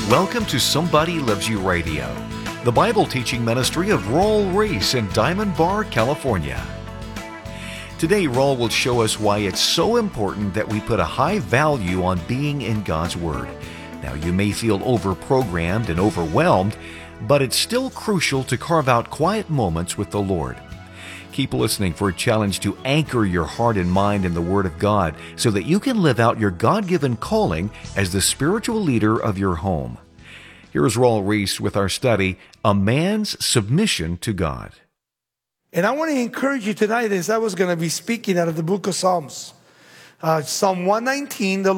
Welcome to Somebody Loves You Radio, the Bible teaching ministry of Raul Ries in Diamond Bar, California. Today, Raul will show us why it's so important that we put a high value on being in God's Word. Now, you may feel overprogrammed and overwhelmed, but it's still crucial to carve out quiet moments with the Lord. Keep listening for a challenge to anchor your heart and mind in the Word of God so that you can live out your God-given calling as the spiritual leader of your home. Here's Raul Ries with our study, A Man's Submission to God. And I want to encourage you tonight as I was going to be speaking out of the book of Psalms. Psalm 119, the